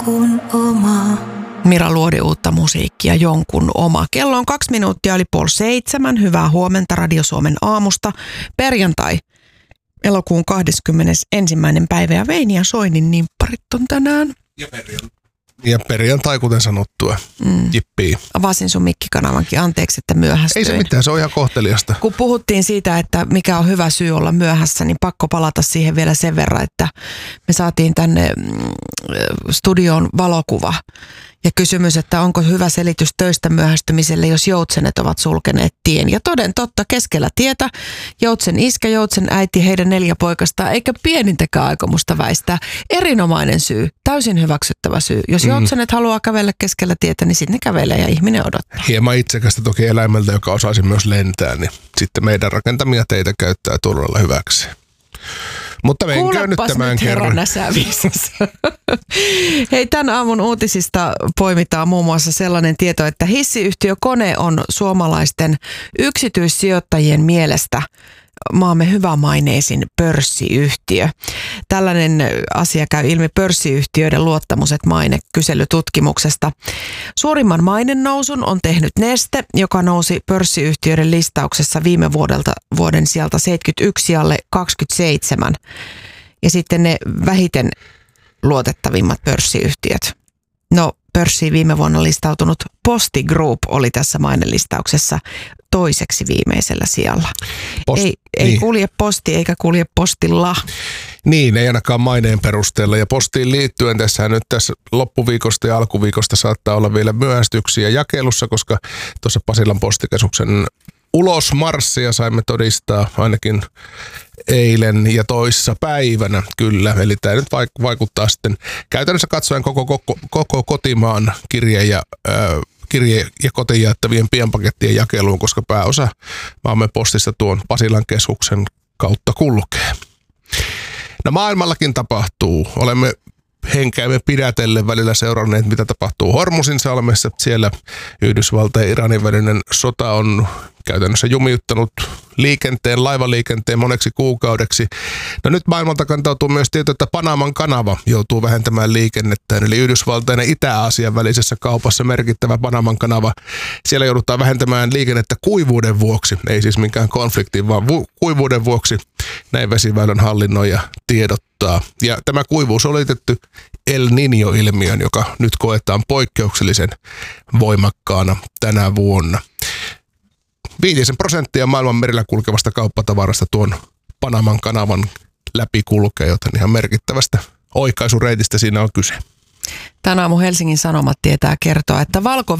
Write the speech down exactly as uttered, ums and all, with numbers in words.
jonkun oma. Mira Luodi uutta musiikkia, jonkun oma. Kello on kaksi minuuttia yli puoli seitsemän. Hyvää huomenta Radio Suomen aamusta. Perjantai, elokuun kahdeskymmenesensimmäinen päivä ja Veini ja Soinin nimpparit on tänään. Ja perjantai. Ja perjantai, kuten sanottua. Mm. Jippii. Avasin sun mikkikanavankin. Anteeksi, että myöhästyin. Ei se mitään, se on ihan kohteliasta. Kun puhuttiin siitä, että mikä on hyvä syy olla myöhässä, niin pakko palata siihen vielä sen verran, että me saatiin tänne studioon valokuva. Ja kysymys, että onko hyvä selitys töistä myöhästymiselle, jos joutsenet ovat sulkeneet tien. Ja toden totta, keskellä tietä joutsen iskä, joutsen äiti, heidän neljä poikastaan, eikä pienintäkään aikomusta väistää. Erinomainen syy, täysin hyväksyttävä syy. Jos joutsenet mm. haluaa kävellä keskellä tietä, niin sitten ne kävelee ja ihminen odottaa. Hieman itsekästä toki eläimeltä, joka osaisi myös lentää, niin sitten meidän rakentamia teitä käyttää turvalla hyväksi. Mutta menkää nyt tämän kerran. Hei, tämän aamun uutisista poimitaan muun muassa sellainen tieto, että hissiyhtiö Kone on suomalaisten yksityissijoittajien mielestä maamme hyvämaineisin pörssiyhtiö. Tällainen asia käy ilmi pörssiyhtiöiden luottamuset maine kyselytutkimuksesta. Suurimman mainennousun on tehnyt Neste, joka nousi pörssiyhtiöiden listauksessa viime vuodelta vuoden sieltä seitsemänkymmentäyksi alle kaksikymmentäseitsemän. Ja sitten ne vähiten luotettavimmat pörssiyhtiöt. No, pörssiin viime vuonna listautunut Posti Group oli tässä mainelistauksessa toiseksi viimeisellä sijalla. Post, ei, ei niin. kulje posti eikä kulje postilla. Niin, ei ainakaan maineen perusteella. Ja postiin liittyen tässä nyt tässä loppuviikosta ja alkuviikosta saattaa olla vielä myöhästyksiä jakelussa, koska tuossa Pasilan postikeskuksen ulosmarssia saimme todistaa ainakin eilen ja toissa päivänä kyllä. Eli tämä nyt vaikuttaa sitten käytännössä katsoen koko, koko, koko kotimaan kirje- ja, äh, kirje- ja kotiin jaettavien pienpakettien jakeluun, koska pääosa maamme postista tuon Pasilan keskuksen kautta kulkee. No maailmallakin tapahtuu. Olemme henkäimme pidätellen välillä seuranneet, mitä tapahtuu Hormuzinsalmessa. Siellä Yhdysvaltain ja Iranin välinen sota on käytännössä jumiuttanut liikenteen, laivaliikenteen moneksi kuukaudeksi. No nyt maailmalta kantautuu myös tieto, että Panaman kanava joutuu vähentämään liikennettään. Eli Yhdysvaltain ja Itä-Aasian välisessä kaupassa merkittävä Panaman kanava. Siellä joudutaan vähentämään liikennettä kuivuuden vuoksi. Ei siis minkään konfliktin, vaan vu- kuivuuden vuoksi. Näin vesiväylän hallinnoija tiedottaa. Ja tämä kuivuus on liitetty El Niño-ilmiön, joka nyt koetaan poikkeuksellisen voimakkaana tänä vuonna. Viitisen prosenttia maailman merillä kulkevasta kauppatavarasta tuon Panaman kanavan läpi kulkee, joten ihan merkittävästä oikaisureitistä siinä on kyse. Tänä aamu Helsingin Sanomat tietää kertoa, että valko